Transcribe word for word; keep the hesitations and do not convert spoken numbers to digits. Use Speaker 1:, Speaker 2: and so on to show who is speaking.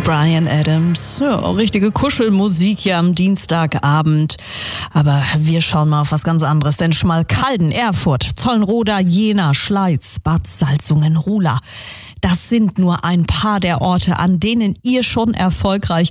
Speaker 1: Bryan Adams. Ja, richtige Kuschelmusik hier am Dienstagabend. Aber wir schauen mal auf was ganz anderes. Denn Schmalkalden, Erfurt, Zollenroda, Jena, Schleiz, Bad Salzungen, Rula. Das sind nur ein paar der Orte, an denen ihr schon erfolgreich